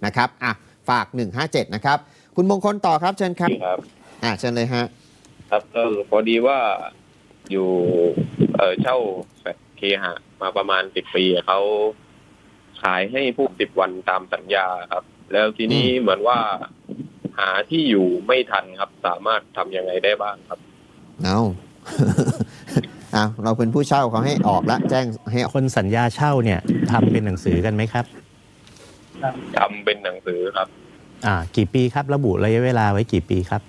นะครับฝาก157นะครับคุณมงคลต่อครับเชิญครับเชิญเลยฮะครับก็พอดีว่าอยู่เช่าเคหะมาประมาณ10 ปีเขาขายให้ผู้10 วันตามสัญญาครับแล้วทีนี้เหมือนว่าหาที่อยู่ไม่ทันครับสามารถทำยังไงได้บ้างครับเราเป็นผู้เช่าเขาให้ออกแล้วแจ้งให้คนสัญญาเช่าเนี่ยทำเป็นหนังสือกันไหมครับทำเป็นหนังสือครับกี่ปีครับระบุระยะเวลาไว้กี่ปีครับ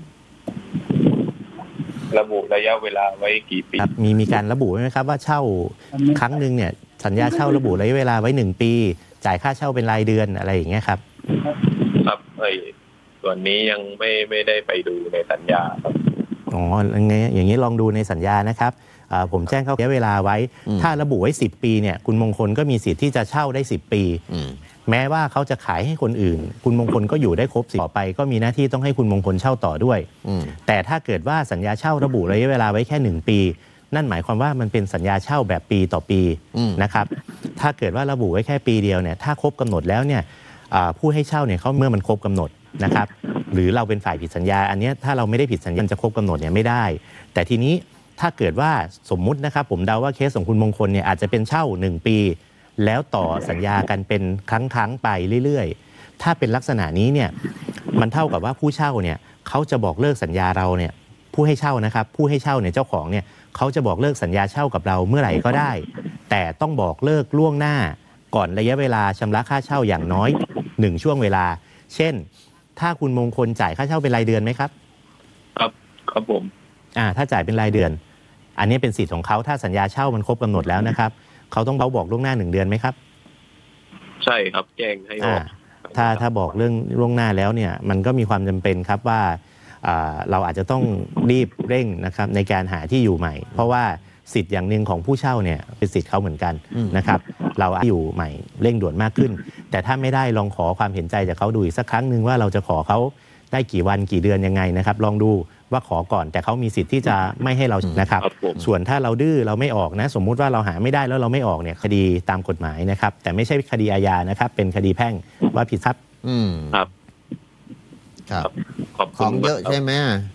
ระบุระยะเวลาไว้กี่ปีครับมีการระบุไหมครับว่าเช่าครั้งหนึ่งเนี่ยสัญญาเช่าระบุระยะเวลาไว้1 ปีจ่ายค่าเช่าเป็นรายเดือนอะไรอย่างเงี้ยครับครับส่วนนี้ยังไม่ได้ไปดูในสัญญาครับอย่างนี้ลองดูในสัญญานะครับผมแจ้งเข้าระยะเวลาไว้ถ้าระบุไว้10 ปีเนี่ยคุณมงคลก็มีสิทธิ์ที่จะเช่าได้10 ปีแม้ว่าเขาจะขายให้คนอื่นคุณมงคลก็อยู่ได้ครบ10ต่อไปก็มีหน้าที่ต้องให้คุณมงคลเช่าต่อด้วยแต่ถ้าเกิดว่าสัญญาเช่าระบุระยะเวลาไว้แค่1 ปีนั่นหมายความว่ามันเป็นสัญญาเช่าแบบปีต่อปีนะครับถ้าเกิดว่าระบุไว้แค่ปีเดียวเนี่ยถ้าครบกำหนดแล้วเนี่ยผู้ให้เช่าเนี่ยเขาเมื่อมันครบกำหนดนะครับหรือเราเป็นฝ่ายผิดสัญญาอันนี้ถ้าเราไม่ได้ผิดสัญญาจะครบกำหนดเนี่ยไม่ได้แต่ทีนี้ถ้าเกิดว่าสมมุตินะครับผมเดาว่าเคสของคุณมงคลเนี่ยอาจจะเป็นเช่า1 ปีแล้วต่อสัญญากันเป็นครั้งไปเรื่อยๆถ้าเป็นลักษณะนี้เนี่ยมันเท่ากับว่าผู้เช่าเนี่ยเขาจะบอกเลิกสัญญาเราเนี่ยผู้ให้เช่านะครับผู้ให้เช่าเนี่ยเจ้าของเนี่ยเขาจะบอกเลิกสัญญาเช่ากับเราเมื่อไหร่ก็ได้แต่ต้องบอกเลิกล่วงหน้าก่อนระยะเวลาชำระค่าเช่าอย่างน้อย1 ช่วงเวลาเช่นถ้าคุณมงคลจ่ายค่าเช่าเป็นรายเดือนไหมครับครับผมถ้าจ่ายเป็นรายเดือนอันนี้เป็นสิทธิ์ของเขาถ้าสัญญาเช่ามันครบกำหนดแล้วนะครับเขาต้องบอกล่วงหน้า1 เดือนไหมครับใช่ครับแจ้งให้ออกถ้าบอกเรื่องล่วงหน้าแล้วเนี่ยมันก็มีความจำเป็นครับว่าเราอาจจะต้องรีบเร่งนะครับในการหาที่อยู่ใหม่เพราะว่าสิทธิ์อย่างหนึ่งของผู้เช่าเนี่ยเป็นสิทธิ์เขาเหมือนกันนะครับเราอยู่ใหม่เร่งด่วนมากขึ้นแต่ถ้าไม่ได้ลองขอความเห็นใจจากเขาดูอีกสักครั้งหนึ่งว่าเราจะขอเขาได้กี่วันกี่เดือนยังไงนะครับลองดูว่าขอก่อนแต่เขามีสิทธิ์ที่จะไม่ให้เรานะครับส่วนถ้าเราดื้อเราไม่ออกนะสมมุติว่าเราหาไม่ได้แล้วเราไม่ออกเนี่ยคดีตามกฎหมายนะครับแต่ไม่ใช่คดีอาญานะครับเป็นคดีแพ่งว่าผิดทรัพย์ครับของเยอะใช่ไหม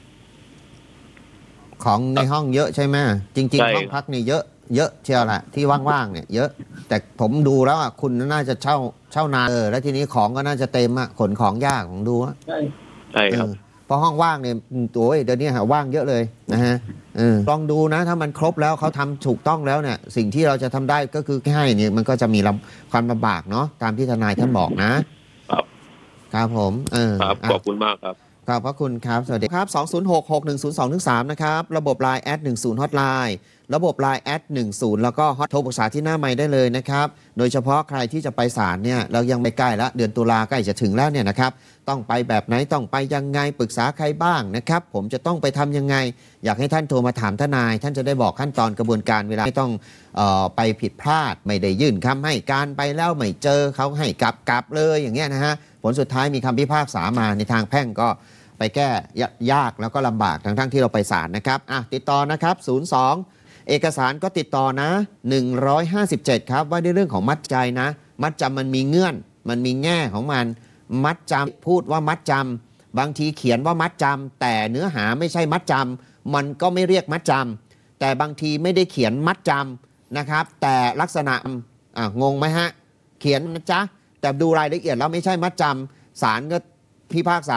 ของในห้องเยอะใช่ไหมจริงๆห้องพักนี่เยอะเชียวแหละที่ว่างๆเนี่ยเยอะแต่ผมดูแล้วคุณน่าจะเช่านานแล้วทีนี้ของก็น่าจะเต็มขนของยากผมดูใช่ครับเพราะห้องว่างเนี่ยตัวเดี๋ยวนี้ว่างเยอะเลยนะฮะลองดูนะถ้ามันครบแล้วเขาทำถูกต้องแล้วเนี่ยสิ่งที่เราจะทำได้ก็คือให้เนี่ยมันก็จะมีความลำบากเนาะตามที่ทนายท่านบอกนะครับผมขอบคุณมากครับขอบพระคุณครับสวัสดีครับ206610213นะครับระบบ LINE @10 Hotline ระบบ LINE @10แล้วก็โทรปรึกษาที่หน้าไมค์ได้เลยนะครับโดยเฉพาะใครที่จะไปศาลเนี่ยเรายังไม่ใกล้แล้วเดือนตุลาใกล้จะถึงแล้วเนี่ยนะครับต้องไปแบบไหนต้องไปยังไงปรึกษาใครบ้างนะครับผมจะต้องไปทำยังไงอยากให้ท่านโทรมาถามทนายท่านจะได้บอกขั้นตอนกระบวนการเวลาไม่ต้องไปผิดพลาดไม่ได้ยื่นคำให้การไปแล้วไม่เจอเขาให้กลับเลยอย่างเงี้ยนะฮะผลสุดท้ายมีคำพิพากษามาในทางแพ่งก็ไปแก้ยากแล้วก็ลำบากทั้งที่เราไปศาลนะครับติดต่อนะครับ02เอกสารก็ติดต่อนะ157ครับว่าในเรื่องของมัดใจนะมัดจำมันมีเงื่อนมันมีแง่ของมันมัดจำพูดว่ามัดจำบางทีเขียนว่ามัดจำแต่เนื้อหาไม่ใช่มัดจำมันก็ไม่เรียกมัดจำแต่บางทีไม่ได้เขียนมัดจำนะครับแต่ลักษณะงงไหมฮะเขียนนะจ๊ะแต่ดูรายละเอียดแล้วไม่ใช่มัดจำศาลก็พิพากษา